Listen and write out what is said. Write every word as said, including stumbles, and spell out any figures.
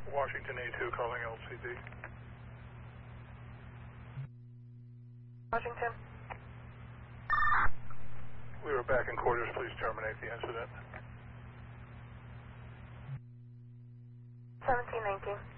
Washington A two calling L C D. Washington. We are back in quarters. Please terminate the incident. seventeen nineteen.